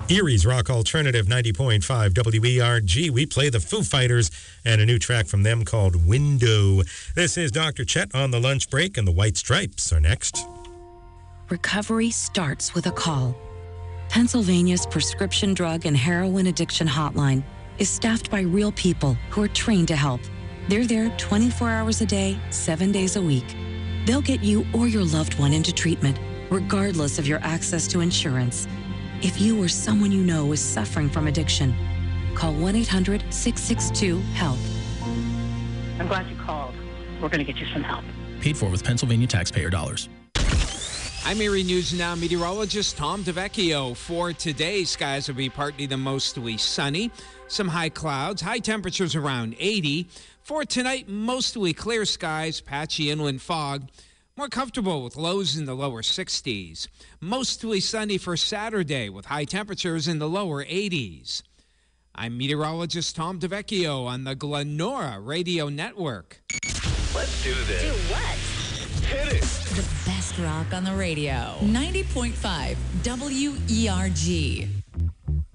Erie's Rock Alternative 90.5 WERG. We play the Foo Fighters and a new track from them called Window. This is Dr. Chet on the lunch break, and the White Stripes are next. Recovery starts with a call. Pennsylvania's prescription drug and heroin addiction hotline is staffed by real people who are trained to help. They're there 24 hours a day, 7 days a week. They'll get you or your loved one into treatment, regardless of your access to insurance. If you or someone you know is suffering from addiction, call 1-800-662-HELP. I'm glad you called. We're going to get you some help. Paid for with Pennsylvania taxpayer dollars. I'm Erie News Now meteorologist Tom DeVecchio. For today, skies will be partly to mostly sunny. Some high clouds, high temperatures around 80. For tonight, mostly clear skies, patchy inland fog. More comfortable with lows in the lower 60s. Mostly sunny for Saturday with high temperatures in the lower 80s. I'm meteorologist Tom DeVecchio on the Glenora Radio Network. Let's do this. Do what? Hit it. The best rock on the radio. 90.5 WERG.